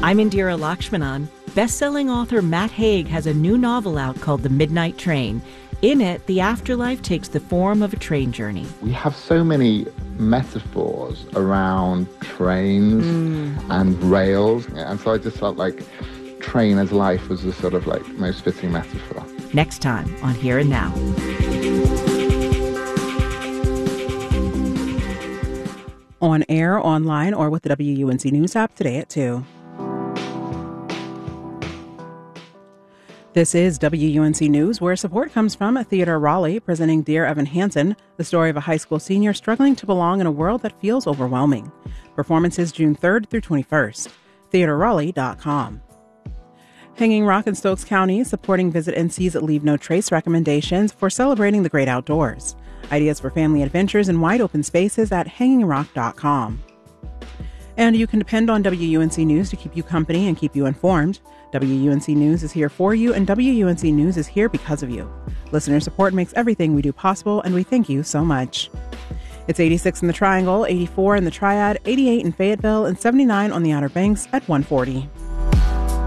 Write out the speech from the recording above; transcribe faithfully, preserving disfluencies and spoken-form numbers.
I'm Indira Lakshmanan. Best-selling author Matt Haig has a new novel out called The Midnight Train. In it, the afterlife takes the form of a train journey. We have so many metaphors around trains mm. and rails, and so I just felt like train as life was the sort of like most fitting metaphor. Next time on Here and Now. On air, online, or with the W U N C News app today at two. This is W U N C News, where support comes from Theatre Raleigh, presenting Dear Evan Hansen, the story of a high school senior struggling to belong in a world that feels overwhelming. Performances June third through twenty-first. theatre raleigh dot com. Hanging Rock and Stokes County supporting Visit N C's Leave No Trace recommendations for celebrating the great outdoors. Ideas for family adventures in wide open spaces at hanging rock dot com. And you can depend on W U N C News to keep you company and keep you informed. W U N C News is here for you, and W U N C News is here because of you. Listener support makes everything we do possible, and we thank you so much. It's eighty-six in the Triangle, eighty-four in the Triad, eighty-eight in Fayetteville, and seventy-nine on the Outer Banks at one forty.